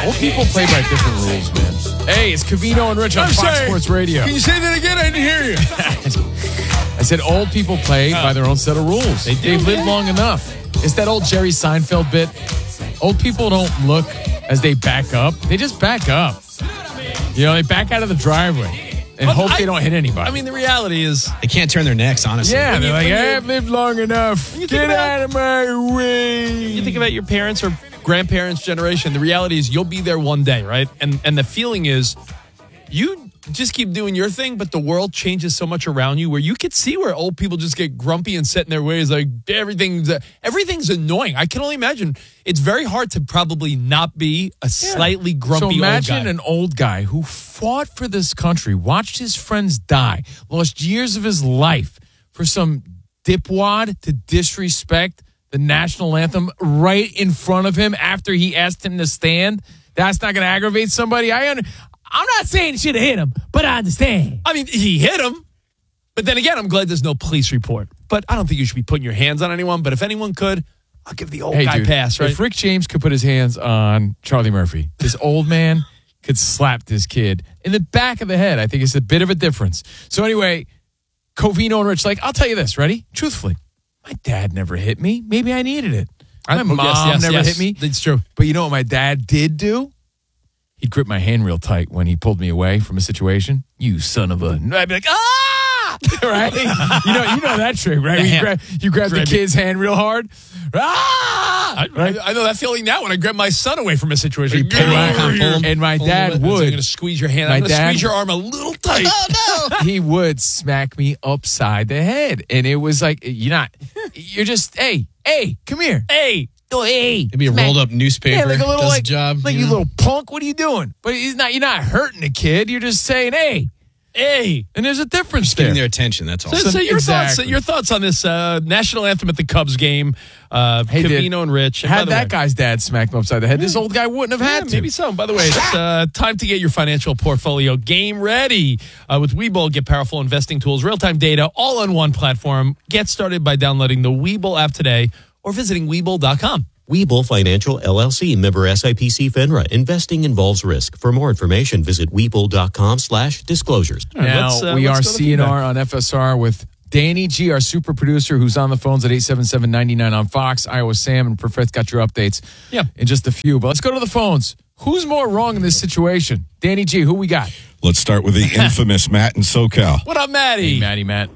Old people play by different rules, man. Hey, it's Covino and Rich on Fox Sports Radio. Can you say that again? I didn't hear you. I said old people play by their own set of rules. They've lived long enough. It's that old Jerry Seinfeld bit. Old people don't look as they back up. They just back up. You know, they back out of the driveway and hope they don't hit anybody. I mean, the reality is they can't turn their necks, honestly. Yeah, they're like, I've lived long enough. Get out of my way. You think about your parents or grandparents' generation, the reality is you'll be there one day, right? And the feeling is you just keep doing your thing, but the world changes so much around you where you could see where old people just get grumpy and set in their ways. Like everything's annoying. I can only imagine. It's very hard to probably not be a slightly grumpy old guy. So imagine an old guy who fought for this country, watched his friends die, lost years of his life for some dipwad to disrespect the national anthem right in front of him after he asked him to stand. That's not going to aggravate somebody. I'm not saying he should have hit him, but I understand. I mean, he hit him. But then again, I'm glad there's no police report. But I don't think you should be putting your hands on anyone. But if anyone could, I'll give the old guy pass, right? If Rick James could put his hands on Charlie Murphy, this old man could slap this kid in the back of the head. I think it's a bit of a difference. So anyway, Covino and Rich, I'll tell you this, ready? Truthfully, my dad never hit me. Maybe I needed it. My mom never hit me. That's true. But you know what my dad did do? He'd grip my hand real tight when he pulled me away from a situation. You son of a... I'd be like, ah! Right? You know that trick, right? You grab the kid's hand real hard. Ah! I know that feeling now when I grab my son away from a situation. And my dad would... I'm going to squeeze your hand. I'm going to squeeze your arm a little tight. Oh, no! He would smack me upside the head. And it was like, you're just, hey, come here. Hey. Oh, hey, maybe a rolled up newspaper. Yeah, like a little does the job. Like you little punk. What are you doing? But you're not hurting the kid. You're just saying, hey, and there's a difference there. Getting their attention. That's all. So your thoughts on this national anthem at the Cubs game? Covino and Rich. And had that guy's dad smacked him upside the head, this old guy wouldn't have had to. Maybe so. By the way, it's time to get your financial portfolio game ready with Webull. Get powerful investing tools, real-time data, all on one platform. Get started by downloading the Webull app today or visiting Webull.com. Webull Financial, LLC, member SIPC FINRA. Investing involves risk. For more information, visit Webull.com/disclosures. Now, we are CNR on FSR with Danny G, our super producer, who's on the phones at 877-99 on Fox. Iowa Sam and Perfect got your updates in just a few. But let's go to the phones. Who's more wrong in this situation? Danny G, who we got? Let's start with the infamous Matt in SoCal. What up, Matty? Hey, Matt.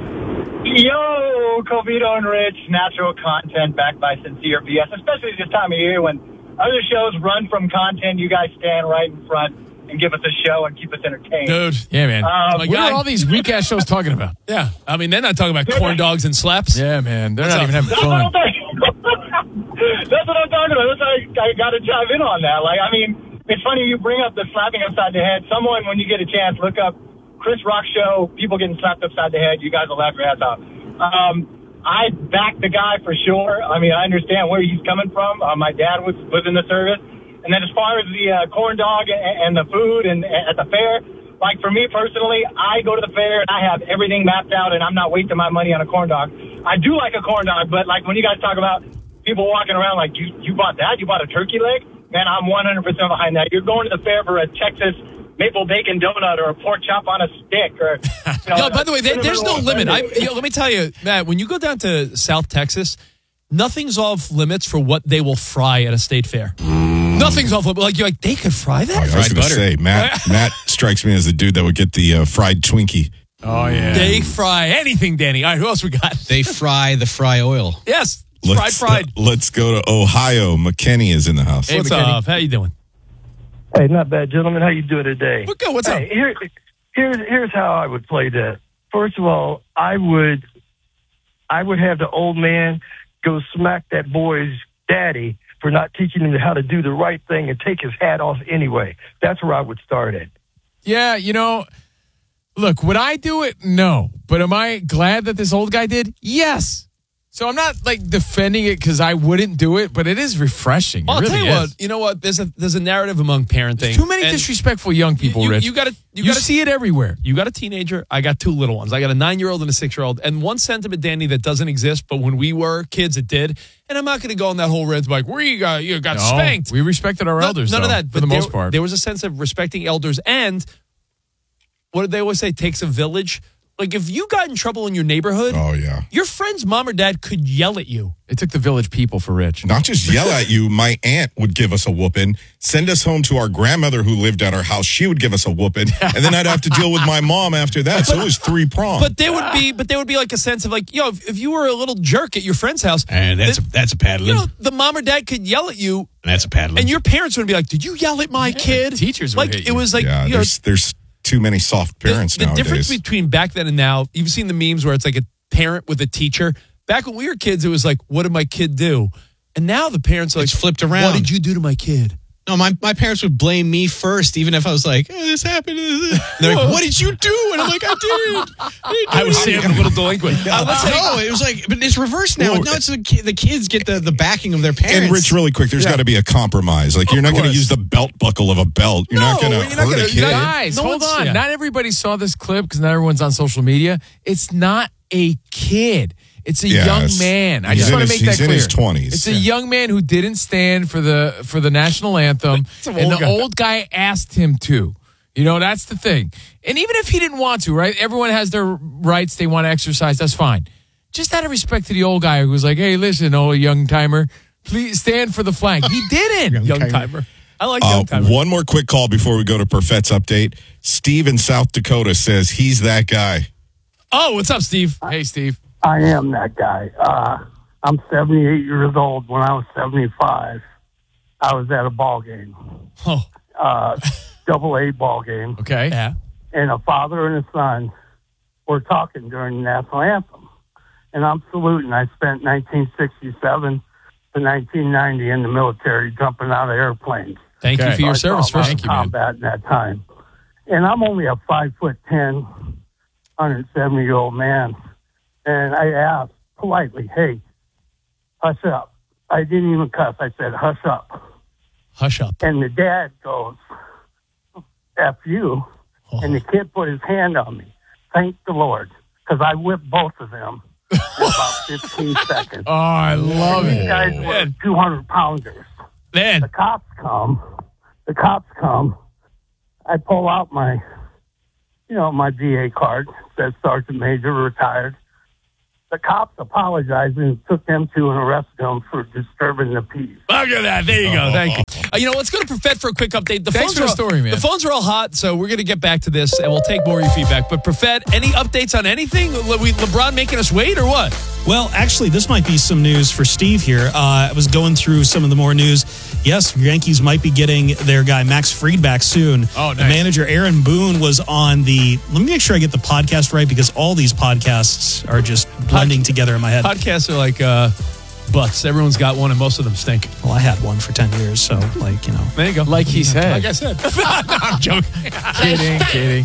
Yo, Covino and Rich, natural content backed by sincere BS, especially this time of year when other shows run from content. You guys stand right in front and give us a show and keep us entertained. Dude. Yeah, man. What are all these weak-ass shows talking about? Yeah. I mean, they're not talking about corn dogs and slaps. Yeah, man. They're not even having fun. That's what I'm talking about. I got to chime in on that. It's funny you bring up the slapping upside the head. Someone, when you get a chance, look up Chris Rock show, people getting slapped upside the head. You guys will laugh your ass out. I back the guy for sure. I mean, I understand where he's coming from. My dad was in the service. And then as far as the corn dog and the food and at the fair, for me personally, I go to the fair and I have everything mapped out and I'm not wasting my money on a corn dog. I do like a corn dog, but when you guys talk about people walking around you bought that? You bought a turkey leg? Man, I'm 100% behind that. You're going to the fair for a Texas maple bacon donut or a pork chop on a stick. Or by the way, there's no limit. Let me tell you, Matt, when you go down to South Texas, nothing's off limits for what they will fry at a state fair. Nothing's off limits. You're like, they could fry that? I was going to say, Matt strikes me as the dude that would get the fried Twinkie. Oh, yeah. They fry anything, Danny. All right, who else we got? They fry the fry oil. Yes. Fried. Let's go to Ohio. McKinney is in the house. Hey, what's up? How you doing? Hey, not bad, gentlemen. How you doing today? What's up? Here's how I would play that. First of all, I would have the old man go smack that boy's daddy for not teaching him how to do the right thing and take his hat off anyway. That's where I would start at. Yeah, look, would I do it? No. But am I glad that this old guy did? Yes. So I'm not like defending it because I wouldn't do it, but it is refreshing. Well, It I'll really tell you is. what. You know what? There's a narrative among parenting. Too many and disrespectful young people, Rich. You got You see it everywhere. You got a teenager. I got 2 little ones. I got a 9-year-old and a 6-year-old. And one sentiment, Danny, that doesn't exist, but when we were kids, it did. And I'm not going to go on that whole rant like, you got spanked. We respected our elders. None of though, that. for But the most part. There was a sense of respecting elders. And what did they always say? Takes a village. Like if you got in trouble in your neighborhood, Oh, yeah. your friend's mom or dad could yell at you. It took the village people for Rich. Not just yell at you. My aunt would give us a whooping, send us home to our grandmother who lived at our house. She would give us a whooping, and then I'd have to deal with my mom after that. So it was 3-pronged. But there would be like a sense of like, if you were a little jerk at your friend's house, And that's a paddling. the mom or dad could yell at you, That's a paddling. and your parents would be like, "Did you yell at my kid?" teachers would like hit it you. was like yeah, there's too many soft parents the nowadays. difference between back then and now. You've seen the memes where it's like a parent with a teacher. Back when we were kids, it was like, "What did my kid do?" And now the parents are like, It's flipped around. "What did you do to my kid?" No, my parents would blame me first, even if I was like, this happened. And they're like, what did you do? And I'm like, I did. I was Sam, a little delinquent. No, it was like, but it's reversed now. Well, No, it's the kids get the backing of their parents. And Rich, really quick, there's got to be a compromise. Like you're not going to use the belt buckle of a belt. You're not going to hurt a kid. Guys, No hold one's- on. yeah. Not everybody saw this clip because not everyone's on social media. It's not a kid. It's a young it's- man. I he's just in want to his- make that he's in clear. his 20s. It's a young man who didn't stand for the national anthem, an and old the guy. old guy asked him to. You know, that's the thing. And even if he didn't want to, right? Everyone has their rights. They want to exercise. That's fine. Just out of respect to the old guy who was like, "Hey, listen, old young timer, please stand for the flag." He didn't. Young timer. I like young timer. One more quick call before we go to Perfett's update. Steve in South Dakota says he's that guy. Oh, what's up, Steve? Hey, Steve. I am that guy. I'm 78 years old. When I was 75, I was at a ball game, Oh, AA ball game, Okay. yeah. and a father and a son were talking during the national anthem. And I'm saluting. I spent 1967 to 1990 in the military, jumping out of airplanes. Thank you Okay. for your I service. saw a lot First, of combat in that time. And I'm only a 5'10", 170-year-old man. And I asked politely, "Hey, hush up." I didn't even cuss. I said, "Hush up." hush up. And the dad goes, "F you." And the kid put his hand on me. Thank the Lord. Because I whipped both of them in about 15 seconds. Oh, I love These it. guys were 200-pounders. Man, The cops come. I pull out my VA card. It says Sergeant Major, retired. The cops apologized and took them to and arrested them for disturbing the peace. look at that. There you go. Thank you. Let's go to Perfett for a quick update. Thanks for the story, man. The phones are all hot, so we're going to get back to this, and we'll take more of your feedback. But Perfett, any updates on anything? LeBron making us wait or what? Well, actually, this might be some news for Steve here. I was going through some of the more news. Yes, Yankees might be getting their guy Max Fried back soon. Oh, The nice. manager Aaron Boone was on the. Let me make sure I get the podcast right because all these podcasts are just blending together in my head. Podcasts are like butts. Everyone's got one, and most of them stink. Well, I had one for 10 years, so There you go. Like he said. Like I said. No, I'm joking. Kidding.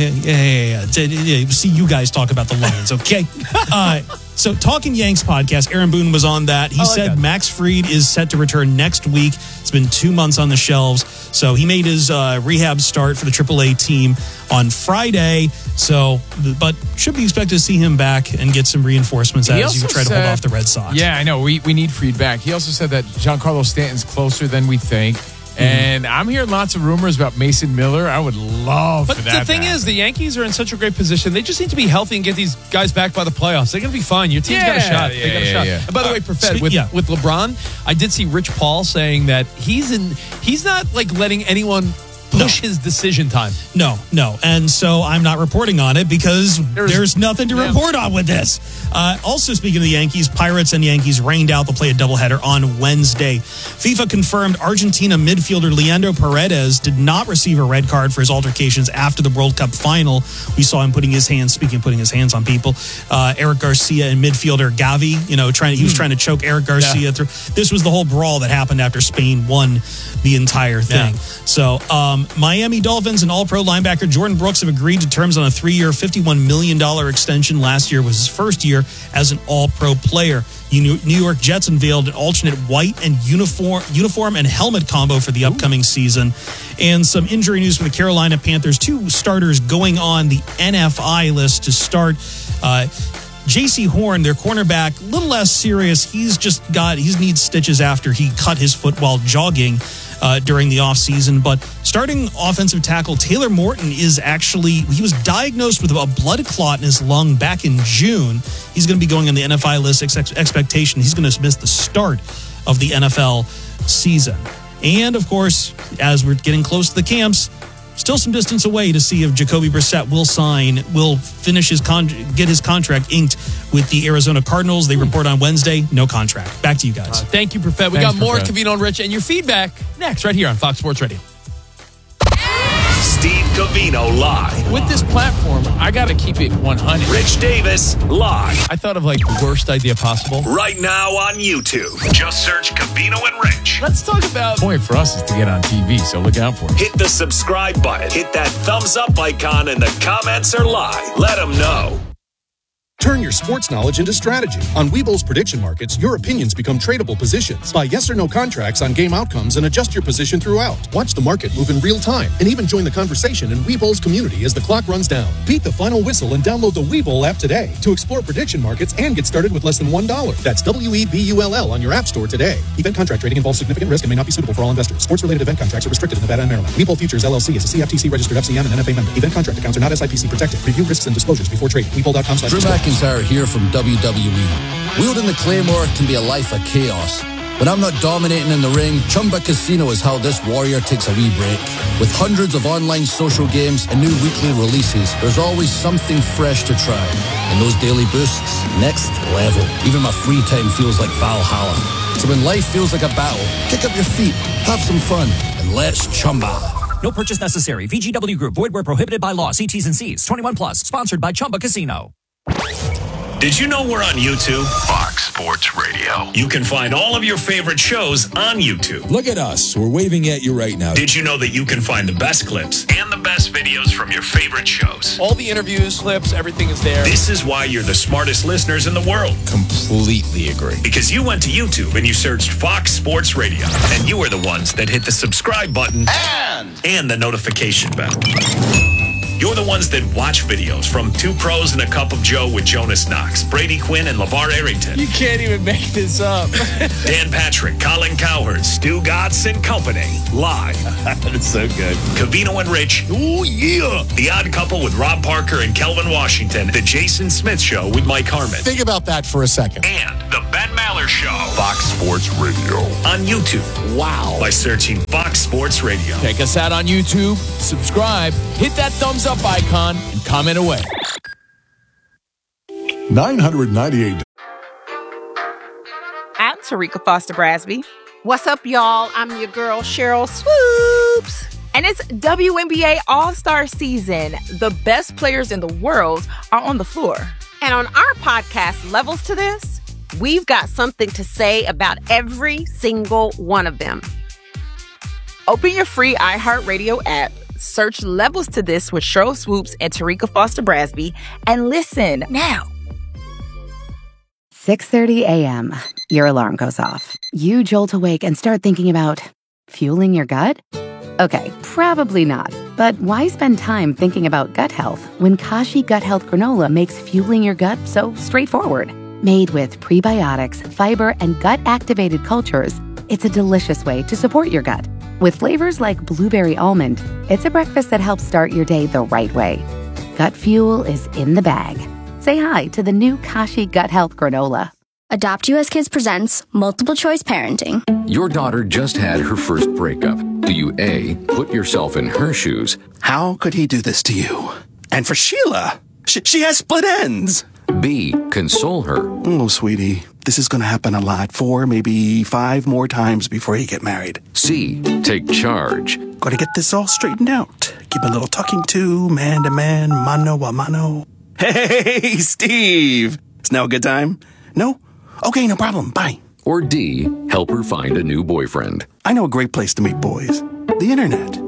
Yeah. See you guys talk about the Lions, okay? So Talking Yanks podcast, Aaron Boone was on that. He like said that. Max Fried is set to return next week. It's been 2 months on the shelves. So he made his rehab start for the AAA team on Friday. So, but should be expected to see him back and get some reinforcements He as you also try to hold said- off the Red Sox. Yeah, I know. We need Fried back. He also said that Giancarlo Stanton's closer than we think. And I'm hearing lots of rumors about Mason Miller. I would love But for that. the thing to is, the Yankees are in such a great position. They just need to be healthy and get these guys back by the playoffs. They're going to be fine. Your team's got a Yeah, shot. They got a yeah, shot. yeah. And by the way, Perfett, with LeBron, I did see Rich Paul saying that he's not like letting anyone push his decision time. No. And so I'm not reporting on it because there's nothing to report on with this. Also, speaking of the Yankees, Pirates and Yankees rained out. They'll play a doubleheader on Wednesday. FIFA confirmed Argentina midfielder Leandro Paredes did not receive a red card for his altercations after the World Cup final. We saw him putting his hands on people. Eric Garcia and midfielder Gavi, he was trying to choke Eric Garcia through. This was the whole brawl that happened after Spain won the entire thing. Yeah. So Miami Dolphins and All-Pro linebacker Jordan Brooks have agreed to terms on a 3-year, $51 million extension. Last year was his first year as an All-Pro player. New York Jets unveiled an alternate white and uniform and helmet combo for the upcoming season. And some injury news for the Carolina Panthers. 2 starters going on the NFI list to start. J.C. Horn, their cornerback, a little less serious. He needs stitches after he cut his foot while jogging during the offseason. But starting offensive tackle Taylor Morton he was diagnosed with a blood clot in his lung back in June. He's going to be going on the NFI list. Expectation, he's going to miss the start of the NFL season. And, of course, as we're getting close to the camps, still some distance away to see if Jacoby Brissett will get his contract inked with the Arizona Cardinals. They report on Wednesday. No contract. Back to you guys. Thank you, Perfett. We got more Covino and Rich and your feedback next right here on Fox Sports Radio. Steve Covino live. With this platform, I got to keep it 100. Rich Davis live. I thought of the worst idea possible. Right now on YouTube. Just search Covino and Rich. Let's talk about... The point for us is to get on TV, so look out for it. Hit the subscribe button. Hit that thumbs up icon, and the comments are live. Let them know. Turn your sports knowledge into strategy. On Webull's prediction markets, your opinions become tradable positions. Buy yes or no contracts on game outcomes and adjust your position throughout. Watch the market move in real time and even join the conversation in Webull's community as the clock runs down. Beat the final whistle and download the Webull app today to explore prediction markets and get started with less than $1. That's WEBULL on your app store today. Event contract trading involves significant risk and may not be suitable for all investors. Sports-related event contracts are restricted in Nevada and Maryland. Webull Futures LLC is a CFTC registered FCM and NFA member. Event contract accounts are not SIPC protected. Review risks and disclosures before trading. Webull.com/. Drew McIntyre here from WWE. Wielding the Claymore can be a life of chaos. When I'm not dominating in the ring, Chumba Casino is how this warrior takes a wee break. With hundreds of online social games and new weekly releases, there's always something fresh to try. And those daily boosts, next level. Even my free time feels like Valhalla. So when life feels like a battle, kick up your feet, have some fun, and let's Chumba. No purchase necessary. VGW Group. Void where prohibited by law. See T's and C's. 21 plus. Sponsored by Chumba Casino. Did you know we're on YouTube? Fox Sports Radio. You can find all of your favorite shows on YouTube. Look at us. We're waving at you right now. Did you know that you can find the best clips and the best videos from your favorite shows? All the interviews, clips, everything is there. This is why you're the smartest listeners in the world. Completely agree. Because you went to YouTube and you searched Fox Sports Radio. And you were the ones that hit the subscribe button and the notification bell. You're the ones that watch videos from Two Pros and a Cup of Joe with Jonas Knox, Brady Quinn, and LeVar Arrington. You can't even make this up. Dan Patrick, Colin Cowherd, Stu Gatz, and company. Live. That's so good. Covino and Rich. Oh, yeah. The Odd Couple with Rob Parker and Kelvin Washington. The Jason Smith Show with Mike Harmon. Think about that for a second. And the Ben Maller Show. Fox Sports Radio. On YouTube. Wow. By searching Fox Sports Radio. Check us out on YouTube. Subscribe. Hit that thumbs up icon and comment away. 998. I'm Tarika Foster Brasby. What's up, y'all? I'm your girl, Cheryl Swoops. And it's WNBA All-Star season. The best players in the world are on the floor. And on our podcast, Levels to This, we've got something to say about every single one of them. Open your free iHeartRadio app, search Levels to This with Cheryl Swoops and Tarika Foster Brasby, and listen now. 6:30 a.m. Your alarm goes off. You jolt awake and start thinking about fueling your gut? Okay, probably not. But why spend time thinking about gut health when Kashi Gut Health Granola makes fueling your gut so straightforward? Made with prebiotics, fiber, and gut-activated cultures, it's a delicious way to support your gut. With flavors like blueberry almond, it's a breakfast that helps start your day the right way. Gut fuel is in the bag. Say hi to the new Kashi Gut Health Granola. Adopt US Kids presents Multiple Choice Parenting. Your daughter just had her first breakup. Do you A, put yourself in her shoes? How could he do this to you? And for Sheila, she has split ends. B, console her. Oh, sweetie, this is going to happen a lot. 4, maybe 5 more times before you get married. C, take charge. Got to get this all straightened out. Give a little talking to, man to man, mano a mano. Hey, Steve! Is now a good time? No? Okay, no problem. Bye. Or D, help her find a new boyfriend. I know a great place to meet boys. The internet.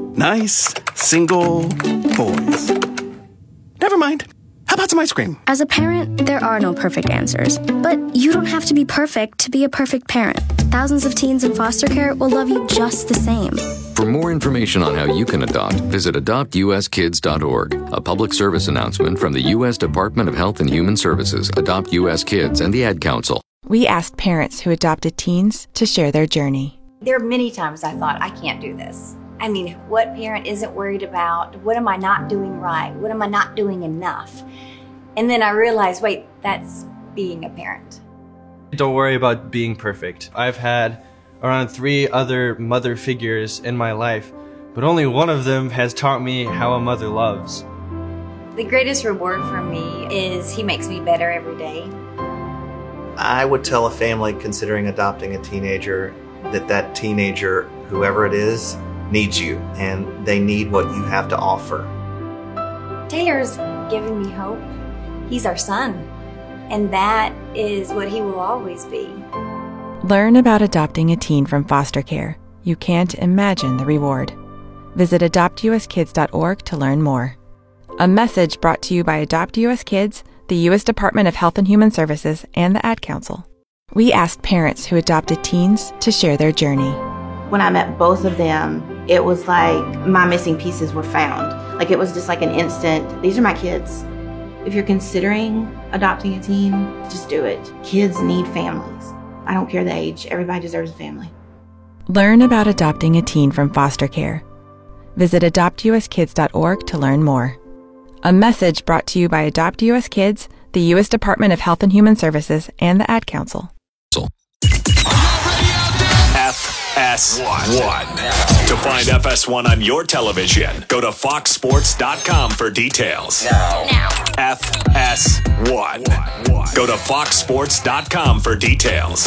Nice, single boys. Never mind. How about some ice cream? As a parent, there are no perfect answers. But you don't have to be perfect to be a perfect parent. Thousands of teens in foster care will love you just the same. For more information on how you can adopt, visit adoptuskids.org. A public service announcement from the U.S. Department of Health and Human Services, Adopt U.S. Kids, and the Ad Council. We asked parents who adopted teens to share their journey. There are many times I thought, I can't do this. I mean, what parent isn't worried about? What am I not doing right? What am I not doing enough? And then I realized, wait, that's being a parent. Don't worry about being perfect. I've had around 3 other mother figures in my life, but only one of them has taught me how a mother loves. The greatest reward for me is he makes me better every day. I would tell a family considering adopting a teenager that teenager, whoever it is, needs you, and they need what you have to offer. Taylor's given me hope. He's our son, and that is what he will always be. Learn about adopting a teen from foster care. You can't imagine the reward. Visit adoptuskids.org to learn more. A message brought to you by Adopt U.S. Kids, the U.S. Department of Health and Human Services, and the Ad Council. We asked parents who adopted teens to share their journey. When I met both of them, it was like my missing pieces were found. Like it was just like an instant, these are my kids. If you're considering adopting a teen, just do it. Kids need families. I don't care the age. Everybody deserves a family. Learn about adopting a teen from foster care. Visit adoptuskids.org to learn more. A message brought to you by Adopt U.S. Kids, the U.S. Department of Health and Human Services, and the Ad Council. FS1. To find FS1 on your television, go to foxsports.com for details. Now. FS1. Go to foxsports.com for details.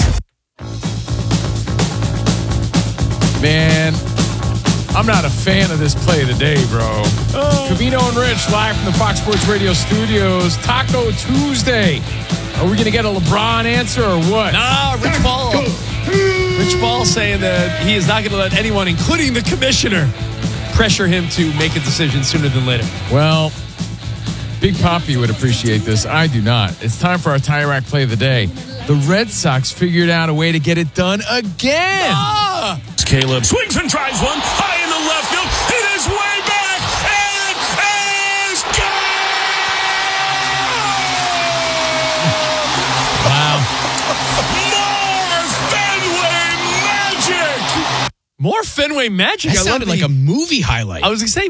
Man, I'm not a fan of this play of the day, bro. Covino and Rich live from the Fox Sports Radio studios. Taco Tuesday. Are we going to get a LeBron answer or what? Nah, Rich Paul. Rich Paul saying that he is not going to let anyone, including the commissioner, pressure him to make a decision sooner than later. Well, Big Poppy would appreciate this. I do not. It's time for our Tire Rack play of the day. The Red Sox figured out a way to get it done again. Caleb swings and tries one high in the left field. It is way back. It is Wow. More Fenway magic. That sounded like a movie highlight. I was going to say,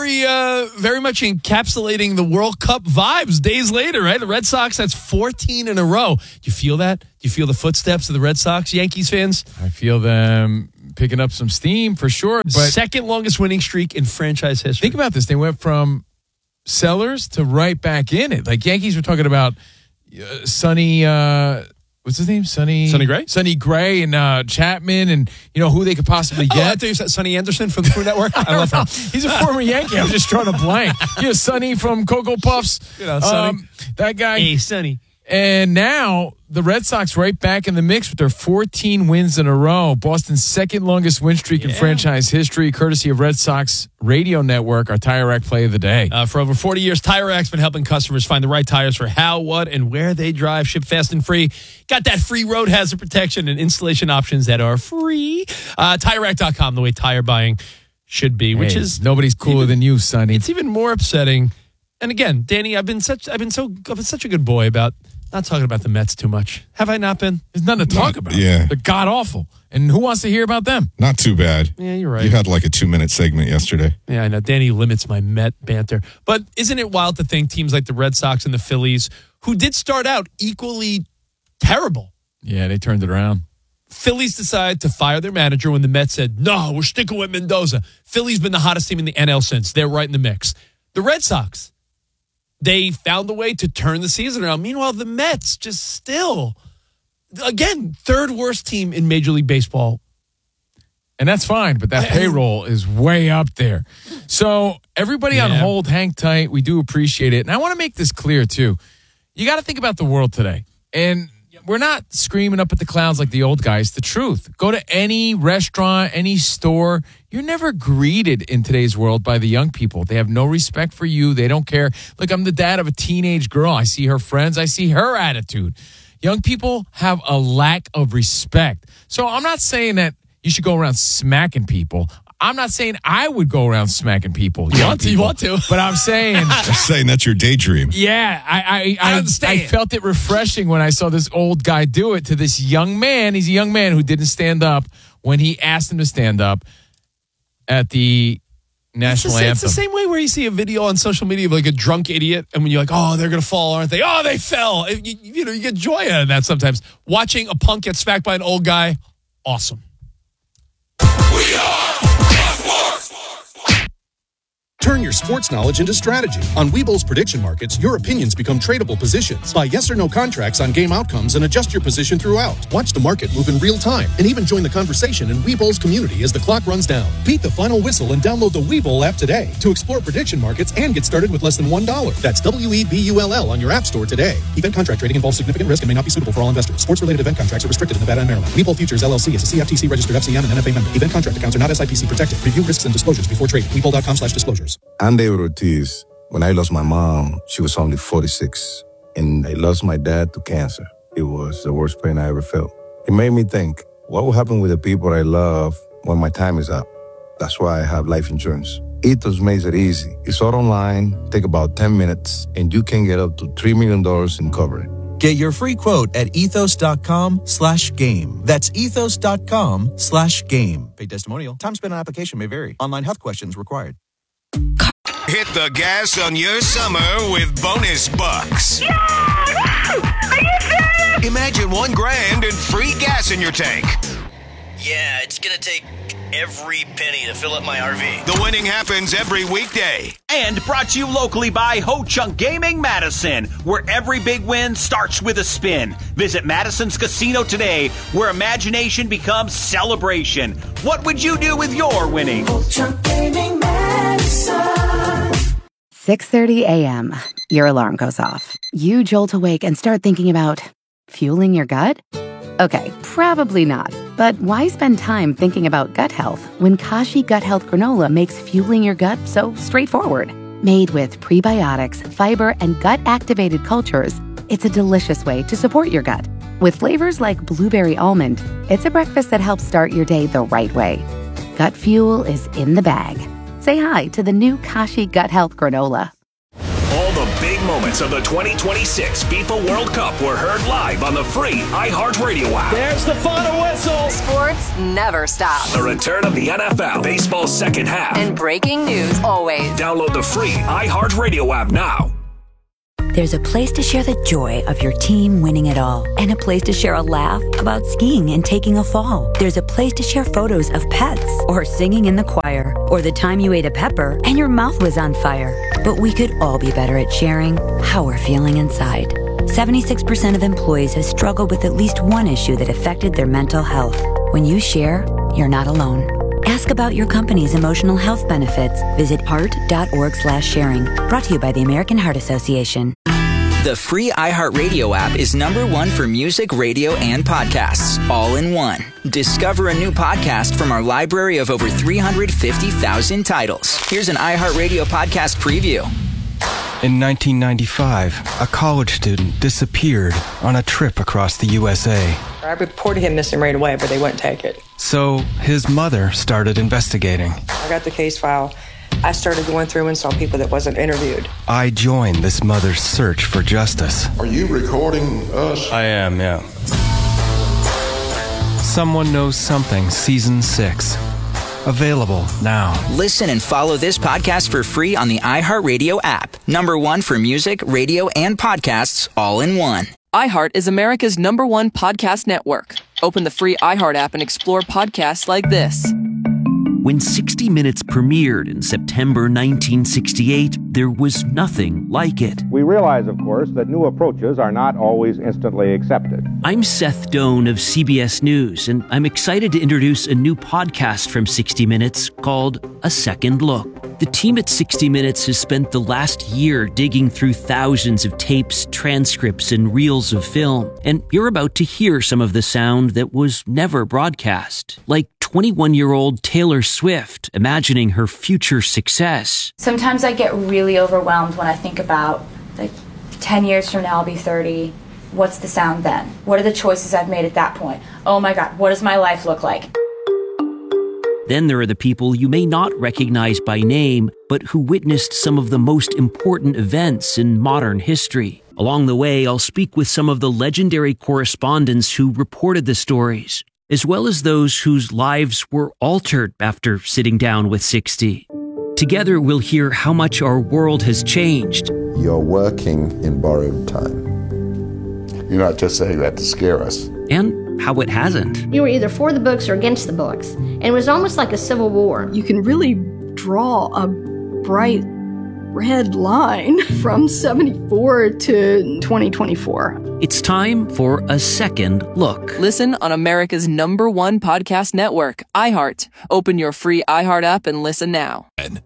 very much encapsulating the World Cup vibes days later, right? The Red Sox, that's 14 in a row. Do you feel that? Do you feel the footsteps of the Red Sox, Yankees fans? I feel them picking up some steam for sure. But second longest winning streak in franchise history. Think about this. They went from sellers to right back in it. Like Yankees were talking about Sonny, what's his name? Sonny Gray? Sonny Gray and Chapman and, who they could possibly get. I thought you said Sonny Anderson from the Food Network. I love him. He's a former Yankee. I'm just trying to blank. Sonny from Cocoa Puffs. Sonny. That guy. Hey, Sonny. And now the Red Sox right back in the mix with their 14 wins in a row. Boston's second longest win streak in franchise history, courtesy of Red Sox Radio Network, our Tire Rack play of the day. For over 40 years, Tire Rack's been helping customers find the right tires for how, what, and where they drive. Ship fast and free. Got that free road hazard protection and installation options that are free. TireRack.com, the way tire buying should be, which is nobody's cooler than you, Sonny. It's even more upsetting. And again, Danny, I've been such a good boy about not talking about the Mets too much. Have I not been? There's nothing to talk about. Yeah. They're god-awful. And who wants to hear about them? Not too bad. Yeah, you're right. You had like a 2-minute segment yesterday. Yeah, I know. Danny limits my Met banter. But isn't it wild to think teams like the Red Sox and the Phillies, who did start out equally terrible. Yeah, they turned it around. Phillies decided to fire their manager when the Mets said, no, we're sticking with Mendoza. Philly's been the hottest team in the NL since. They're right in the mix. The Red Sox, they found a way to turn the season around. Meanwhile, the Mets just still, again, third worst team in Major League Baseball. And that's fine, but that payroll is way up there. So everybody on hold, hang tight. We do appreciate it. And I want to make this clear, too. You got to think about the world today. And we're not screaming up at the clouds like the old guys. The truth. Go to any restaurant, any store. You're never greeted in today's world by the young people. They have no respect for you. They don't care. Look, I'm the dad of a teenage girl. I see her friends. I see her attitude. Young people have a lack of respect. So I'm not saying that you should go around smacking people. I'm not saying I would go around smacking people. You want to. But I'm saying... I'm saying that's your daydream. Yeah, I understand. I felt it refreshing when I saw this old guy do it to this young man. He's a young man who didn't stand up when he asked him to stand up at the national anthem. It's the same way where you see a video on social media of like a drunk idiot, and when you're like, oh, they're going to fall, aren't they? Oh, they fell. You get joy out of that sometimes. Watching a punk get smacked by an old guy, awesome. Turn your sports knowledge into strategy. On Weeble's prediction markets, your opinions become tradable positions. Buy yes or no contracts on game outcomes and adjust your position throughout. Watch the market move in real time and even join the conversation in Weeble's community as the clock runs down. Beat the final whistle and download the Weeble app today to explore prediction markets and get started with less than $1. That's WEBULL on your app store today. Event contract trading involves significant risk and may not be suitable for all investors. Sports-related event contracts are restricted in Nevada and Maryland. Weeble Futures LLC is a CFTC registered FCM and NFA member. Event contract accounts are not SIPC protected. Review risks and disclosures before trading. Weeble.com/disclosures. I'm David Ortiz. When I lost my mom, she was only 46. And I lost my dad to cancer. It was the worst pain I ever felt. It made me think, what will happen with the people I love when my time is up? That's why I have life insurance. Ethos makes it easy. It's all online, take about 10 minutes, and you can get up to $3 million in coverage. Get your free quote at ethos.com/game. That's ethos.com/game. Paid testimonial. Time spent on application may vary. Online health questions required. Hit the gas on your summer with bonus bucks. Yeah! Are you serious? Imagine $1,000 and free gas in your tank. Yeah, it's gonna take every penny to fill up my RV. The winning happens every weekday. And brought to you locally by Ho Chunk Gaming Madison, where every big win starts with a spin. Visit Madison's Casino today, where imagination becomes celebration. What would you do with your winnings? Ho Chunk Gaming Madison. 6:30 a.m. Your alarm goes off. You jolt awake and start thinking about fueling your gut? Okay, probably not. But why spend time thinking about gut health when Kashi Gut Health Granola makes fueling your gut so straightforward? Made with prebiotics, fiber, and gut-activated cultures, it's a delicious way to support your gut. With flavors like blueberry almond, it's a breakfast that helps start your day the right way. Gut fuel is in the bag. Say hi to the new Kashi Gut Health Granola. All the big moments of the 2026 FIFA World Cup were heard live on the free iHeartRadio app. There's the final whistle. Sports never stop. The return of the NFL, baseball's second half. And breaking news always. Download the free iHeartRadio app now. There's a place to share the joy of your team winning it all, and a place to share a laugh about skiing and taking a fall. There's a place to share photos of pets, or singing in the choir, or the time you ate a pepper and your mouth was on fire. But we could all be better at sharing how we're feeling inside. 76% of employees have struggled with at least one issue that affected their mental health. When you share, you're not alone. Ask about your company's emotional health benefits. Visit heart.org/sharing. Brought to you by the American Heart Association. The free iHeartRadio app is #1 for music, radio, and podcasts, all in one. Discover a new podcast from our library of over 350,000 titles. Here's an iHeartRadio podcast preview. In 1995, a college student disappeared on a trip across the USA. I reported him missing right away, but they wouldn't take it. So his mother started investigating. I got the case file. I started going through and saw people that wasn't interviewed. I joined this mother's search for justice. Are you recording us? I am, yeah. Someone Knows Something, Season 6. Available now. Listen and follow this podcast for free on the iHeartRadio app. #1 for music, radio, and podcasts, all in one. iHeart is America's #1 podcast network. Open the free iHeart app and explore podcasts like this. When 60 Minutes premiered in September 1968, there was nothing like it. We realize, of course, that new approaches are not always instantly accepted. I'm Seth Doan of CBS News, and I'm excited to introduce a new podcast from 60 Minutes called A Second Look. The team at 60 Minutes has spent the last year digging through thousands of tapes, transcripts, and reels of film, and you're about to hear some of the sound that was never broadcast, like 21-year-old Taylor Swift imagining her future success. Sometimes I get really overwhelmed when I think about, 10 years from now I'll be 30. What's the sound then? What are the choices I've made at that point? Oh my God, what does my life look like? Then there are the people you may not recognize by name, but who witnessed some of the most important events in modern history. Along the way, I'll speak with some of the legendary correspondents who reported the stories, as well as those whose lives were altered after sitting down with 60. Together, we'll hear how much our world has changed. You're working in borrowed time. You're not just saying that to scare us. And how it hasn't. You were either for the books or against the books, and it was almost like a civil war. You can really draw a bright red line from 74 to 2024. It's time for a second look. Listen on America's #1 podcast network, iHeart. Open your free iHeart app and listen now. And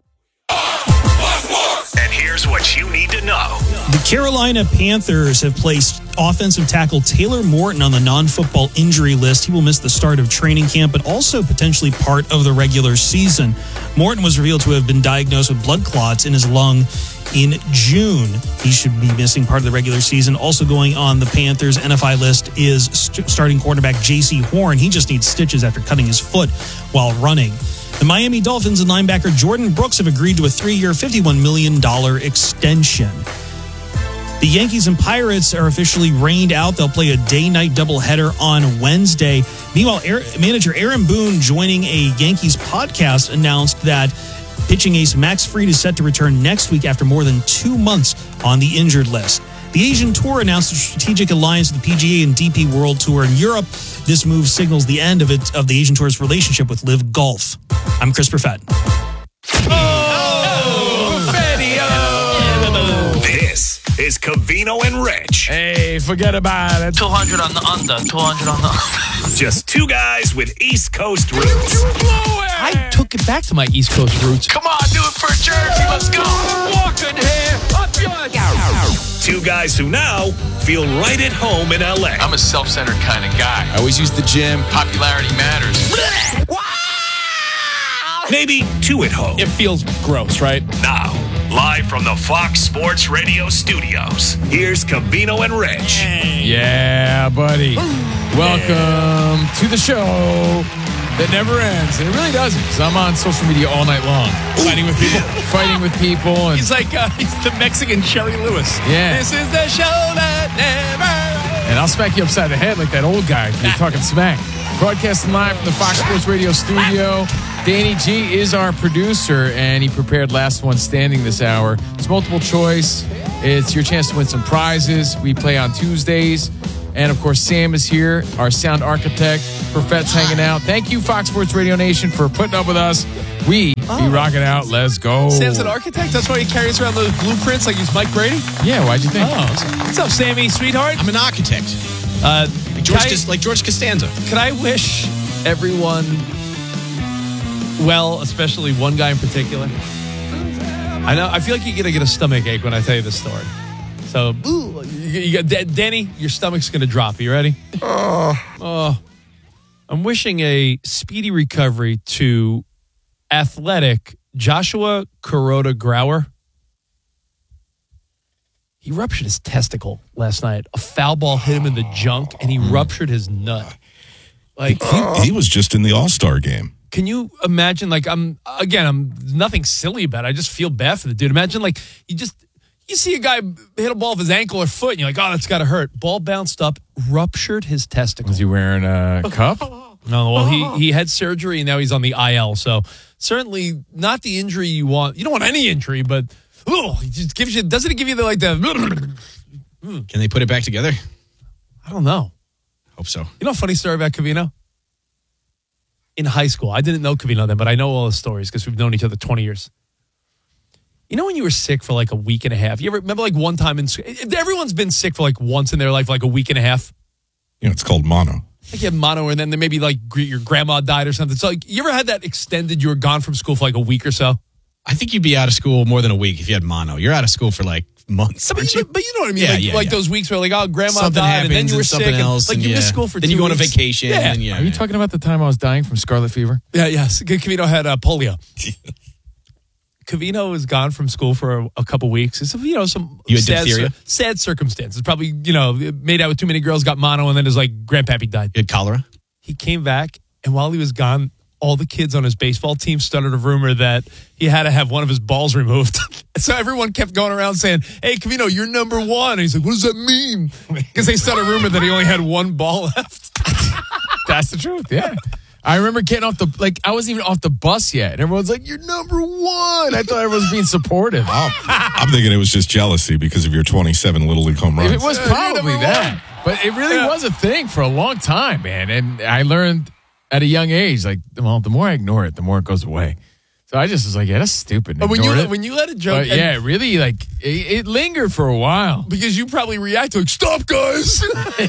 here's what you need to know. The Carolina Panthers have placed offensive tackle Taylor Morton on the non-football injury list. He will miss the start of training camp, but also potentially part of the regular season. Morton was revealed to have been diagnosed with blood clots in his lung in June. He should be missing part of the regular season. Also going on the Panthers NFI list is starting cornerback J.C. Horn. He just needs stitches after cutting his foot while running. The Miami Dolphins and linebacker Jordan Brooks have agreed to a 3-year, $51 million extension. The Yankees and Pirates are officially rained out. They'll play a day-night doubleheader on Wednesday. Meanwhile, manager Aaron Boone, joining a Yankees podcast, announced that pitching ace Max Fried is set to return next week after more than 2 months on the injured list. The Asian Tour announced a strategic alliance with the PGA and DP World Tour in Europe. This move signals the end of the Asian Tour's relationship with Live Golf. I'm Chris Perfett. This is Covino and Rich. Hey, forget about it. 200 on the under, 200 on the under. Just two guys with East Coast roots. I took it back to my East Coast roots. Come on, do it for Jersey. Let's go. Walking here. Up your... Two guys who now feel right at home in L.A. I'm a self-centered kind of guy. I always use the gym. Popularity matters. Maybe two at home. It feels gross, right? Now, live from the Fox Sports Radio studios, here's Covino and Rich. Yeah, buddy. Welcome to the show that never ends. And it really doesn't, because I'm on social media all night long. Fighting with people. Fighting with people. And He's like, he's the Mexican Shelley Lewis. Yeah. This is the show that never... And I'll smack you upside the head like that old guy if you're talking smack. Broadcasting live from the Fox Sports Radio studio. Danny G is our producer, and he prepared Last One Standing this hour. It's multiple choice. It's your chance to win some prizes. We play on Tuesdays. And, of course, Sam is here, our sound architect. Perfett's hanging out. Thank you, Fox Sports Radio Nation, for putting up with us. We be rocking out. Let's go. Sam's an architect? That's why he carries around those blueprints like he's Mike Brady? Yeah, why'd you think? Oh, what's up, Sammy, sweetheart? I'm an architect. Like George Costanza. Could I wish everyone well, especially one guy in particular? I know. I feel like you're going to get a stomach ache when I tell you this story. So, you got, Danny, your stomach's going to drop. Are you ready? I'm wishing a speedy recovery to athletic Joshua Kuroda Grauer. He ruptured his testicle last night. A foul ball hit him in the junk, and he ruptured his nut. Like he was just in the All-Star game. Can you imagine? Like I'm nothing silly about it. I just feel bad for the dude. Imagine like you see a guy hit a ball with his ankle or foot, and you're like, oh, that's got to hurt. Ball bounced up, ruptured his testicle. Was he wearing a cup? No, well, he had surgery, and now he's on the IL. So certainly not the injury you want. You don't want any injury, but it just gives you. Doesn't it give you the Can they put it back together? I don't know. Hope so. You know a funny story about Covino? In high school, I didn't know Covino then, but I know all the stories because we've known each other 20 years. You know when you were sick for like a week and a half? You ever remember like one time in school? Everyone's been sick for like once in their life, like a week and a half. Yeah, it's called mono. Like you had mono, and then maybe like your grandma died or something. So like, you ever had that extended? You were gone from school for like a week or so. I think you'd be out of school more than a week if you had mono. You're out of school for like months. But you know what I mean? Like those weeks where like, grandma something died and then you were sick. Something else, and, like you missed school for 2 weeks. Then you go on a vacation. Yeah. And Are you talking about the time I was dying from scarlet fever? Yes. Cavino had polio. Cavino was gone from school for a couple weeks. It's, some you had diphtheria? Sad circumstances. Probably, made out with too many girls, got mono, and then his grandpappy died. You had cholera? He came back, and while he was gone, all the kids on his baseball team started a rumor that he had to have one of his balls removed. So everyone kept going around saying, "Hey, Cavino, you're number one." And he's like, "What does that mean?" Because they started a rumor that he only had one ball left. That's the truth, yeah. I remember getting off I wasn't even off the bus yet. And everyone's like, "You're number one." I thought everyone was being supportive. I'm thinking it was just jealousy because of your 27 Little League home runs. It was probably that. But it really was a thing for a long time, man. And I learned at a young age, the more I ignore it, the more it goes away. So I just was like, yeah, that's stupid. When you let it joke. But yeah, really, it lingered for a while. Because you probably react to stop, guys.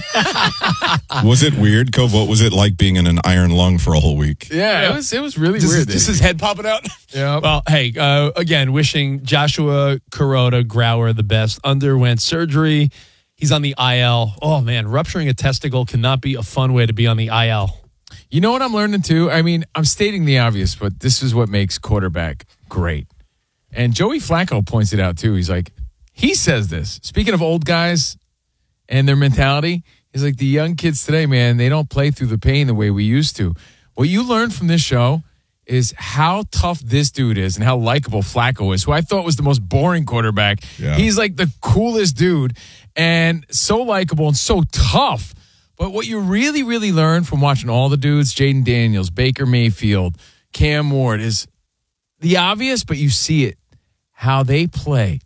Was it weird, Cove? What was it like being in an iron lung for a whole week? Yeah. It was really weird. Just his head popping out? Yeah. Well, hey, again, wishing Joshua Kuroda Grauer the best. Underwent surgery. He's on the IL. Oh, man, rupturing a testicle cannot be a fun way to be on the IL. You know what I'm learning too? I mean, I'm stating the obvious, but this is what makes quarterback great. And Joey Flacco points it out too. He's like, he says this. Speaking of old guys and their mentality, he's like, the young kids today, man, they don't play through the pain the way we used to. What you learn from this show is how tough this dude is and how likable Flacco is, who I thought was the most boring quarterback. Yeah. He's like the coolest dude and so likable and so tough. But what you really, really learn from watching all the dudes, Jaden Daniels, Baker Mayfield, Cam Ward, is the obvious, but you see it, how they play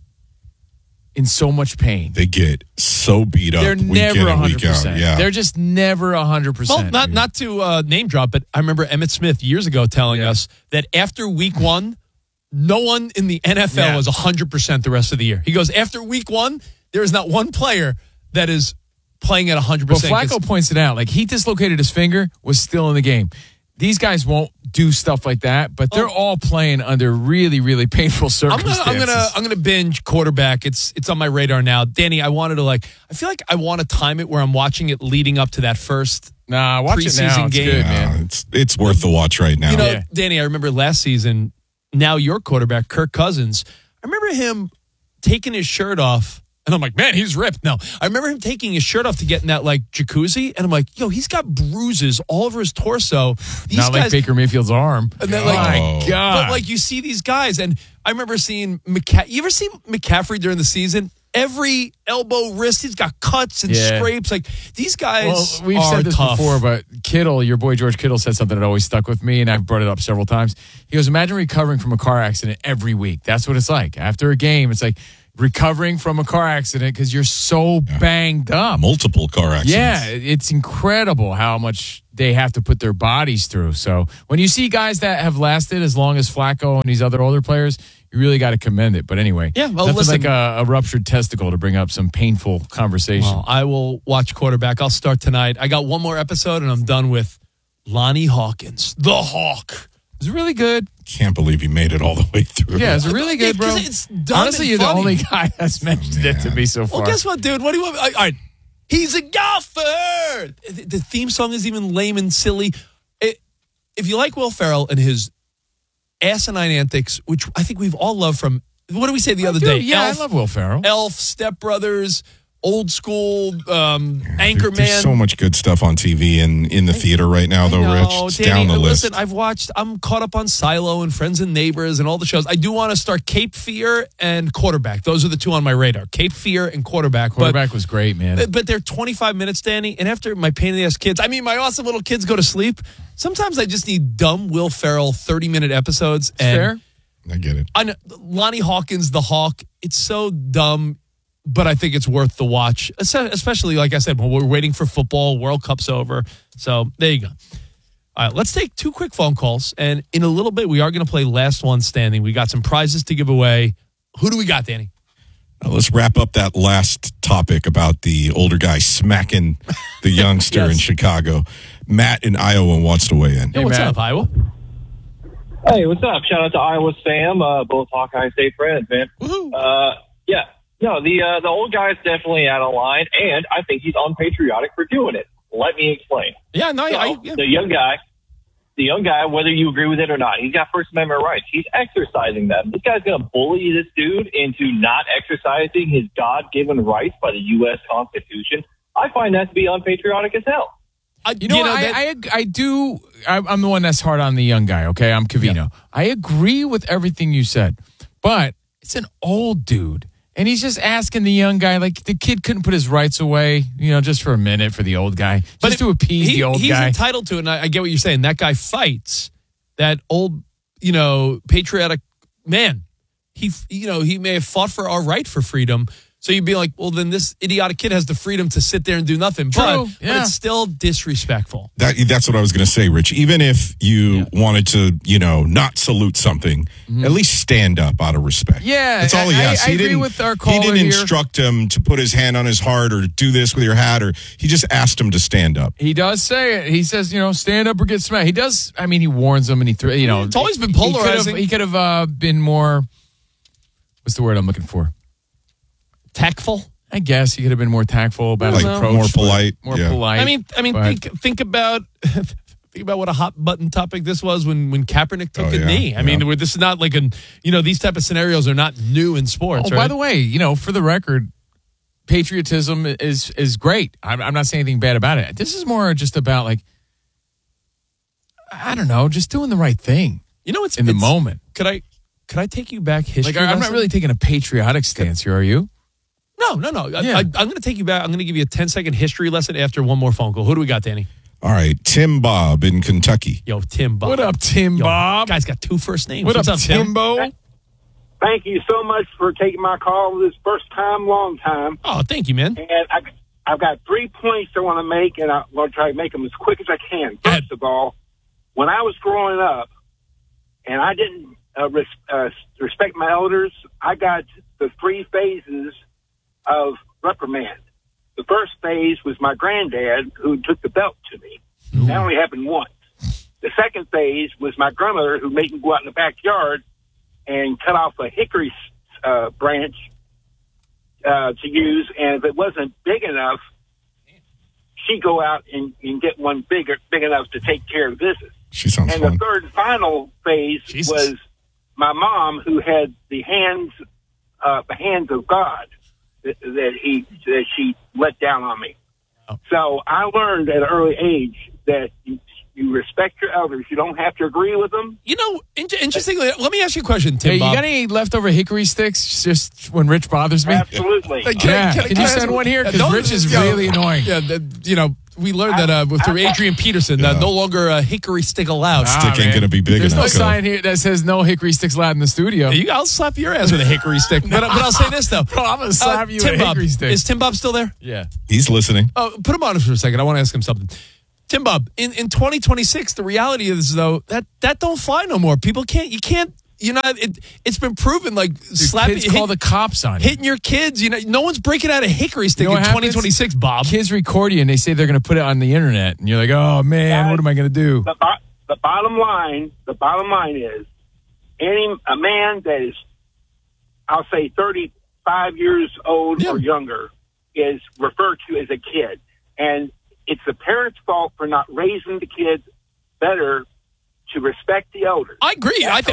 in so much pain. They get so beat up. They're never 100%. Yeah. They're just never 100%. Well, not to name drop, but I remember Emmitt Smith years ago telling us that after week one, no one in the NFL was 100% the rest of the year. He goes, after week one, there is not one player that is playing at 100%. But Flacco points it out. He dislocated his finger, was still in the game. These guys won't do stuff like that, but they're all playing under really, really painful circumstances. I'm gonna binge quarterback. It's on my radar now. Danny, I wanted to I feel like I want to time it where I'm watching it leading up to that first watch preseason it now. It's game. Good, man. It's worth the watch right now. Danny, I remember last season, now your quarterback, Kirk Cousins, I remember him taking his shirt off. And I'm like, man, he's ripped. No, I remember him taking his shirt off to get in that jacuzzi, and I'm like, yo, he's got bruises all over his torso. Not like Baker Mayfield's arm. And then, my God! But you see these guys, and I remember seeing You ever see McCaffrey during the season? Every elbow, wrist, he's got cuts and scrapes. These guys. Well, we've said this before, but Kittle, your boy George Kittle, said something that always stuck with me, and I've brought it up several times. He goes, "Imagine recovering from a car accident every week. That's what it's like. After a game, it's like." Recovering from a car accident because you're so banged up. Multiple car accidents. Yeah, it's incredible how much they have to put their bodies through. So when you see guys that have lasted as long as Flacco and these other older players, you really got to commend it. But anyway, nothing like a ruptured testicle to bring up some painful conversation. Well, I will watch quarterback. I'll start tonight. I got one more episode and I'm done with Lonnie Hawkins, the Hawk. It's really good. Can't believe you made it all the way through. Yeah, it's really good, bro. Honestly, you're the only guy that's mentioned it to me so far. Well, guess what, dude? What do you want? All right. He's a golfer. The theme song is even lame and silly. If you like Will Ferrell and his asinine antics, which I think we've all loved from, what did we say the other day? Yeah, Elf, I love Will Ferrell. Elf, Step Brothers, old school, Anchorman. There's so much good stuff on TV and in the theater right now, though, Rich. It's Danny, down the list. Listen, I'm caught up on Silo and Friends and Neighbors and all the shows. I do want to start Cape Fear and Quarterback. Those are the two on my radar. Cape Fear and Quarterback. Quarterback was great, man. But they're 25 minutes, Danny, and after my pain in the ass kids, my awesome little kids go to sleep, sometimes I just need dumb Will Ferrell 30-minute episodes. Fair. I get it. Lonnie Hawkins, the Hawk, it's so dumb. But I think it's worth the watch, especially, like I said, when we're waiting for football, World Cup's over. So there you go. All right, let's take 2 quick phone calls. And in a little bit, we are going to play Last One Standing. We got some prizes to give away. Who do we got, Danny? Let's wrap up that last topic about the older guy smacking the youngster in Chicago. Matt in Iowa wants to weigh in. Hey, what's up, Iowa? Hey, what's up? Shout out to Iowa Sam, both Hawkeye State friends, man. Yeah, no, the old guy's definitely out of line, and I think he's unpatriotic for doing it. Let me explain. Yeah, no, The young guy, whether you agree with it or not, he's got First Amendment rights. He's exercising them. This guy's going to bully this dude into not exercising his God-given rights by the U.S. Constitution. I find that to be unpatriotic as hell. I do. I'm the one that's hard on the young guy, okay? I'm Covino. Yeah. I agree with everything you said, but it's an old dude. And he's just asking the young guy, like, the kid couldn't put his rights away, just for a minute for the old guy. Just to appease the old guy. He's entitled to it, and I get what you're saying. That guy fights that old, patriotic man. He may have fought for our right for freedom. So you'd be like, well, then this idiotic kid has the freedom to sit there and do nothing. But it's still disrespectful. That's what I was going to say, Rich. Even if you wanted to, not salute something, at least stand up out of respect. Yeah. That's all he asked. I agree with our caller He didn't here. instruct him to put his hand on his heart or do this with your hat, or he just asked him to stand up. He does say it. He says, stand up or get smacked. He does. I mean, he warns them and it's always been polarizing. He could have been more, what's the word I'm looking for? Tactful, I guess. He could have been more tactful about his approach, more polite. More polite. I mean, think about what a hot button topic this was when Kaepernick took a knee. I mean, this is not like these type of scenarios are not new in sports. By the way, for the record, patriotism is great. I'm not saying anything bad about it. This is more just about I don't know, just doing the right thing. It's in the moment. Could I take you back history? I'm not really taking a patriotic stance here. Are you? No. Yeah. I'm going to take you back. I'm going to give you a 10-second history lesson after one more phone call. Who do we got, Danny? All right, Tim Bob in Kentucky. Yo, Tim Bob. What up, Tim Bob? Guy's got two first names. What's up, Timbo? Thank you so much for taking my call this first time, long time. Oh, thank you, man. And I've got 3 points I want to make, and I'm going to try to make them as quick as I can. First of all, when I was growing up, and I didn't respect my elders, I got the 3 phases of reprimand. The first phase was my granddad, who took the belt to me. Ooh. That only happened once. The second phase was my grandmother, who made me go out in the backyard and cut off a hickory branch to use, and if it wasn't big enough, she'd go out and get one big enough to take care of business. She sounds and fun. The third and final phase was my mom, who had the hands of God that she let down on me. Oh. So I learned at an early age that you respect your elders. You don't have to agree with them. Interestingly, let me ask you a question, Tim. Hey, you Bob. got any leftover hickory sticks just when Rich bothers me? Absolutely. Can you send one here? Because Rich is really annoying. Yeah, we learned that through Adrian Peterson. No longer a hickory stick allowed. Stick ain't going to be big There's enough. There's no sign here that says no hickory sticks allowed in the studio. I'll slap your ass with a hickory stick. But I'll say this, though. Bro, I'm going to slap you with a hickory stick. Is Tim Bob still there? Yeah. He's listening. Oh, put him on for a second. I want to ask him something. Tim Bob, in 2026, the reality is, though, that don't fly no more. People it's been proven, slapping, kids call the cops on you. Hitting your kids. No one's breaking out a hickory stick in 2026, Bob. Kids record you and they say they're going to put it on the internet, and you're like, oh man, what am I going to do? The bottom line is, a man that is, I'll say, 35 years old or younger is referred to as a kid, and it's the parents' fault for not raising the kids better to respect the elders. I agree. I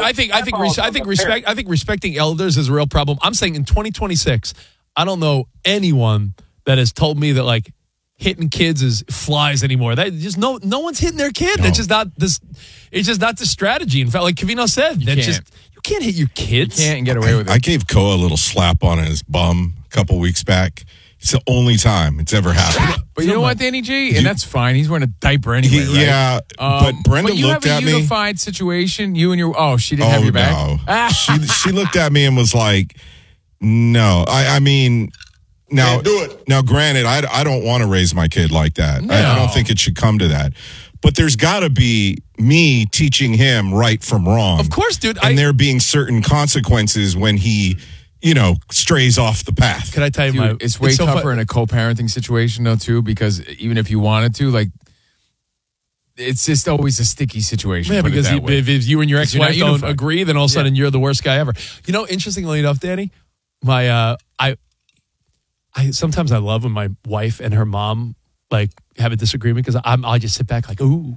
think respecting elders is a real problem. I'm saying in 2026, I don't know anyone that has told me that hitting kids is flies anymore. That just no one's hitting their kid. No. It's just not this. It's just not the strategy. In fact, like Covino said, you can't hit your kids. You can't get away with it. I gave Koa a little slap on his bum a couple weeks back. It's the only time it's ever happened. But you know what, Danny G? And that's fine. He's wearing a diaper anyway, right? Yeah, but Brenda looked at me. You have a unified situation. You and your... Oh, she didn't have your back? No. she looked at me and was like, no. I mean... Now, do it. Now, granted, I don't want to raise my kid like that. No. I don't think it should come to that. But there's got to be me teaching him right from wrong. Of course, dude. And there being certain consequences when he... strays off the path. Can I tell you, it's way tougher in a co-parenting situation, though, too, because even if you wanted to, it's just always a sticky situation. Yeah, put it because that way. if you and your Because you're ex-wife not don't unified. agree, then all of a sudden you're the worst guy ever. You know, interestingly enough, Danny, my I sometimes I love when my wife and her mom like have a disagreement because I just sit back like, ooh.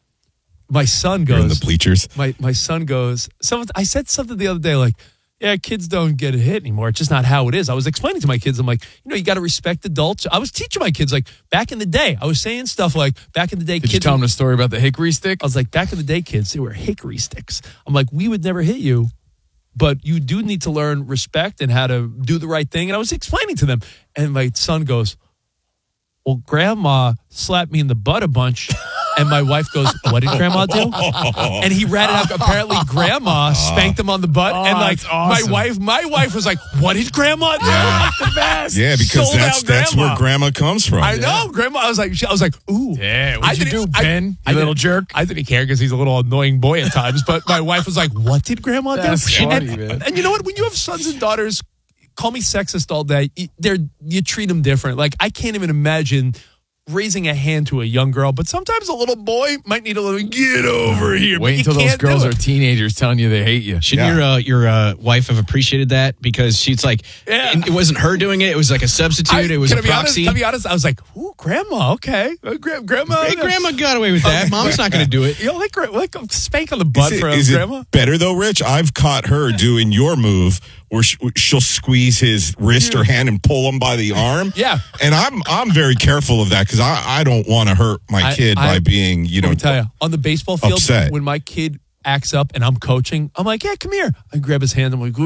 My son goes. You're in the bleachers. My son goes. I said something the other day like, yeah, kids don't get a hit anymore. It's just not how it is. I was explaining to my kids, I'm like, you got to respect adults. I was teaching my kids, like, back in the day, I was saying stuff like, back in the day, Did kids. you tell them the story about the hickory stick? I was like, back in the day, kids, they were hickory sticks. I'm like, we would never hit you, but you do need to learn respect and how to do the right thing. And I was explaining to them. And my son goes, well, Grandma slapped me in the butt a bunch. And my wife goes, what did Grandma do? And he ratted out, apparently Grandma spanked him on the butt. And like awesome. my wife was like, what did Grandma do? That's the best. Yeah, because Sold that's out where Grandma comes from. I know, Grandma. I was like, ooh. Yeah, what'd you do, Ben? You little jerk? I didn't care because he's a little annoying boy at times. But my wife was like, what did Grandma do? That's funny, man. And you know what? When you have sons and daughters, call me sexist all day, you treat them different. Like, I can't even imagine raising a hand to a young girl, but sometimes a little boy might need a little get over here. Wait until those girls are teenagers telling you they hate you. Shouldn't your wife have appreciated that? Because she's like, it wasn't her doing it. It was like a substitute. It was a proxy. Can I be honest? I was like, ooh, Grandma, okay. Grandma. Hey, Grandma got away with that. Mom's not going to do it. You know, like a spank on the butt for Grandma. It better though, Rich? I've caught her doing your move where she'll squeeze his wrist or hand and pull him by the arm. Yeah. And I'm very careful of that because I don't want to hurt my kid by being, Let me tell you, on the baseball field, upset. when my kid acts up and I'm coaching, I'm like, yeah, come here. I grab his hand. I'm like,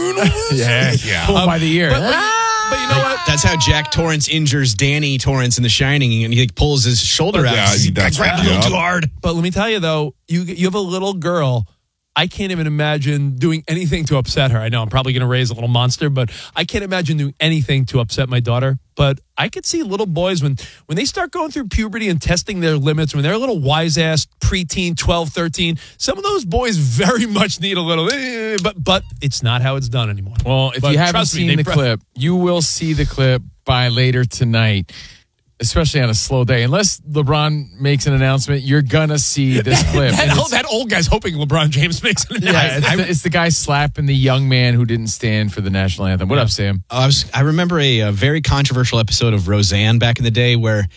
yeah. Pull him by the ear. But you know what? That's how Jack Torrance injures Danny Torrance in The Shining, and he pulls his shoulder out. Yeah, that's grabbed a little too hard. But let me tell you, though, you have a little girl. I can't even imagine doing anything to upset her. I know I'm probably going to raise a little monster, but I can't imagine doing anything to upset my daughter. But I could see little boys when they start going through puberty and testing their limits, when they're a little wise-ass preteen, 12, 13, some of those boys very much need a little, but it's not how it's done anymore. Well, if you haven't seen the clip, you will see the clip by later tonight. Especially on a slow day. Unless LeBron makes an announcement, you're going to see this clip. That old guy's hoping LeBron James makes an announcement. Yeah, it's the guy slapping the young man who didn't stand for the national anthem. What up, Sam? I remember a very controversial episode of Roseanne back in the day where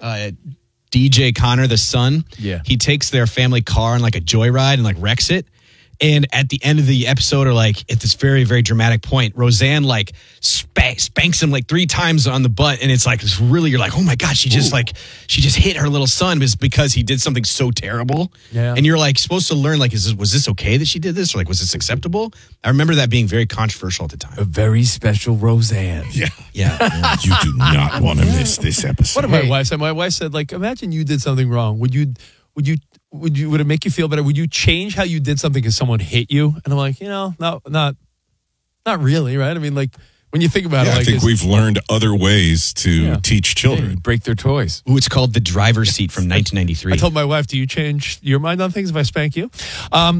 DJ Connor, the son, he takes their family car on like a joyride and like wrecks it. And at the end of the episode, or like at this very, very dramatic point, Roseanne like spanks him like 3 times on the butt, and it's like really, you're like, oh my god, she just hit her little son because he did something so terrible. Yeah. And you're like supposed to learn like, was this okay that she did this, or like was this acceptable? I remember that being very controversial at the time. A very special Roseanne. Yeah. You do not want to miss this episode. What did my wife say? My wife said, like, imagine you did something wrong. Would it make you feel better? Would you change how you did something because someone hit you? And I'm like, not really, right? I mean, like, when you think about it, I like, think we've learned other ways to teach children. Break their toys. Ooh, it's called The Driver's Seat from 1993. I told my wife, do you change your mind on things if I spank you? All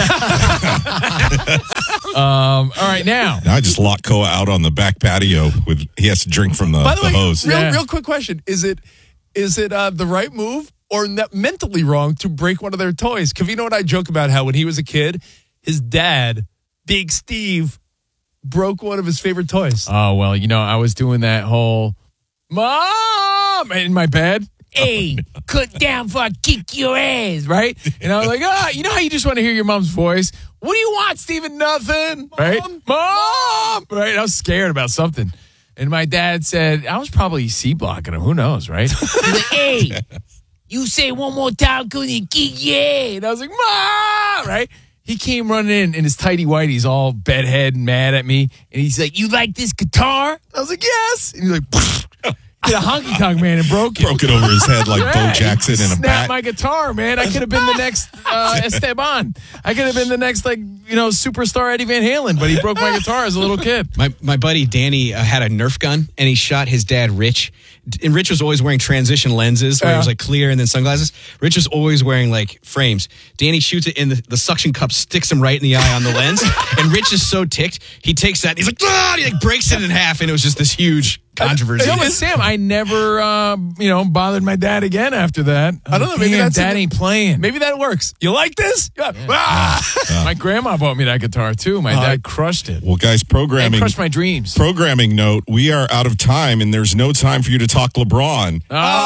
right, now. I just lock Koa out on the back patio he has to drink from the hose. Real quick question. Is it the right move or mentally wrong to break one of their toys? Covino and I joke about how when he was a kid, his dad, Big Steve, broke one of his favorite toys. Oh, well, I was doing that whole, Mom, in my bed. Hey, cut down before I kick your ass, right? And I was like, you know how you just want to hear your mom's voice? What do you want, Steven? Nothing, right? Mom! Right? I was scared about something. And my dad said, I was probably C-blocking him. Who knows, right? He's like, hey, you say one more time, couldn't kick your ass. And I was like, Mom! Right? He came running in his tighty whities, all bedhead and mad at me. And he's like, you like this guitar? I was like, yes. And he's like, did a honky tonk man and broke it. Broke it over his head like Bo Jackson in a snapped bat. my guitar, man. I could have been the next Esteban. I could have been the next, superstar Eddie Van Halen, but he broke my guitar as a little kid. My buddy Danny had a Nerf gun, and he shot his dad, Rich. And Rich was always wearing transition lenses where it was like clear and then sunglasses. Rich was always wearing like frames. Danny shoots it in the suction cup, sticks him right in the eye on the lens. And Rich is so ticked, he takes that, and he's like, ah! And he like breaks it in half, and it was just this huge controversy. No, but Sam, I never, bothered my dad again after that. I don't know. Maybe Damn, that's Dad ain't playing. Maybe that works. You like this? Yeah. My grandma bought me that guitar too. My dad crushed it. Well, guys, programming. Crushed my dreams. Programming note: we are out of time, and there's no time for you to talk LeBron.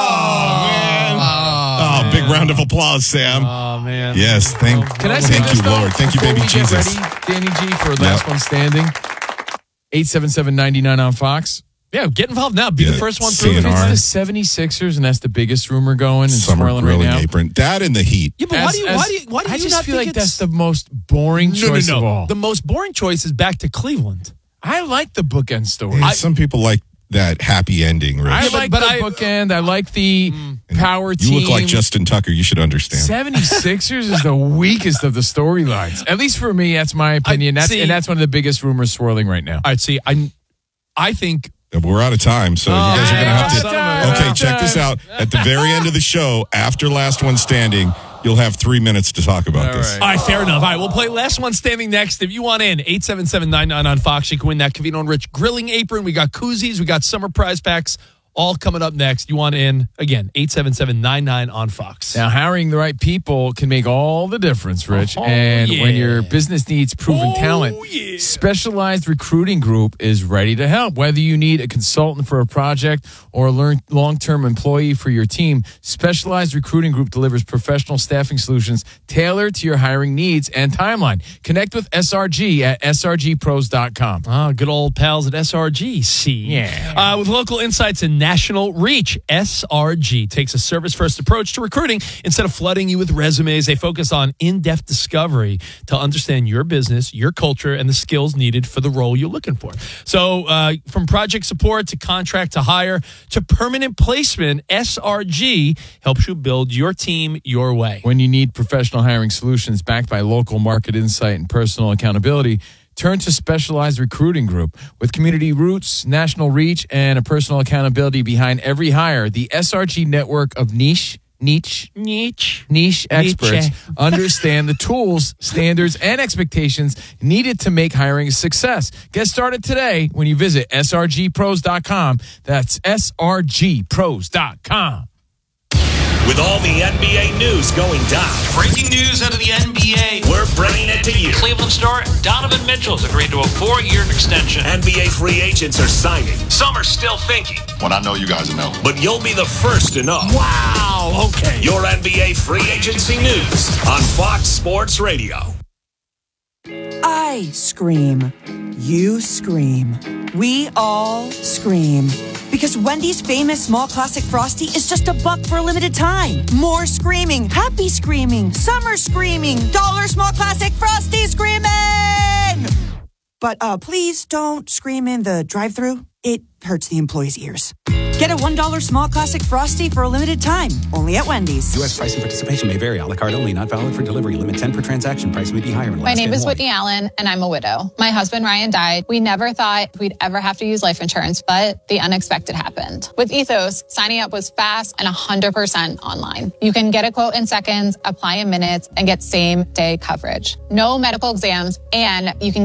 Oh, big round of applause, Sam. Oh man. Yes, thank you, Lord. Thank you, baby Jesus. Ready, Danny G, for last one standing. 877-99 on Fox. Yeah, get involved now. Be the first one through. If it's the 76ers, and that's the biggest rumor going and Summer swirling right grilling now. apron. That and the Heat. Yeah, but why do you I just not feel think like that's the most boring choice of all. The most boring choice is back to Cleveland. I like the bookend story. Yeah, some people like that happy ending, Rich. I like the bookend. I like the power team. You look like Justin Tucker. You should understand. 76ers is the weakest of the storylines. At least for me, that's my opinion. That's one of the biggest rumors swirling right now. All right, see, I think... We're out of time, so you guys are going to have to... Okay, check this out. At the very end of the show, after Last One Standing, you'll have 3 minutes to talk about this. All right, fair enough. All right, we'll play Last One Standing next. If you want in, 877-99 on Fox. You can win that Covino and Rich grilling apron. We got koozies. We got summer prize packs. All coming up next. You want in, again, 877-99 on Fox. Now, hiring the right people can make all the difference, Rich. When your business needs proven talent, Specialized Recruiting Group is ready to help. Whether you need a consultant for a project or a long-term employee for your team, Specialized Recruiting Group delivers professional staffing solutions tailored to your hiring needs and timeline. Connect with SRG at srgpros.com. Good old pals at SRG. See? Yeah. With local insights and national reach, SRG takes a service-first approach to recruiting. Instead of flooding you with resumes, they focus on in-depth discovery to understand your business, your culture, and the skills needed for the role you're looking for. So from project support to contract to hire to permanent placement, SRG helps you build your team your way. When you need professional hiring solutions backed by local market insight and personal accountability, turn to Specialized Recruiting Group. With community roots, national reach, and a personal accountability behind every hire, the SRG network of niche experts understand the tools, standards, and expectations needed to make hiring a success. Get started today when you visit srgpros.com. That's srgpros.com. With all the NBA news going down. Breaking news out of the NBA. We're bringing it to you. Cleveland star Donovan Mitchell's agreed to a 4-year extension. NBA free agents are signing. Some are still thinking. Well, I know you guys know. But you'll be the first to know. Wow, okay. Your NBA free agency news on Fox Sports Radio. I scream. You scream. We all scream. Because Wendy's famous small classic Frosty is just $1 for a limited time. More screaming, happy screaming, summer screaming, dollar small classic Frosty screaming! But please don't scream in the drive-thru. It hurts the employees' ears. Get a $1 small classic Frosty for a limited time, only at Wendy's. U.S. price and participation may vary. A la carte only, not valid for delivery. Limit 10 per transaction. Price may be higher. My name is Whitney Allen, and I'm a widow. My husband, Ryan, died. We never thought we'd ever have to use life insurance, but the unexpected happened. With Ethos, signing up was fast and 100% online. You can get a quote in seconds, apply in minutes, and get same-day coverage. No medical exams, and you can